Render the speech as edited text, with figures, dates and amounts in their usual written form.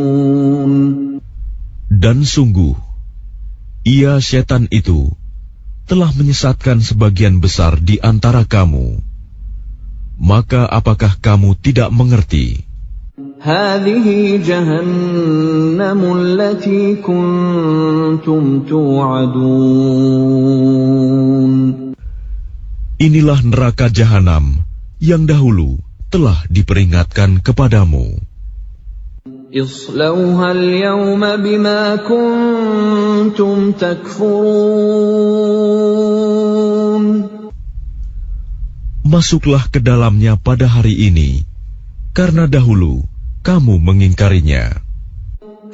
Dan sungguh, ia setan itu telah menyesatkan sebagian besar di antara kamu. Maka apakah kamu tidak mengerti? Hadihi jahannamul lati kuntum tu'adun. Inilah neraka jahanam yang dahulu telah diperingatkan kepadamu. Islauha al-yawma bima kuntum takfurun. Masuklah ke dalamnya pada hari ini, karena dahulu kamu mengingkarinya.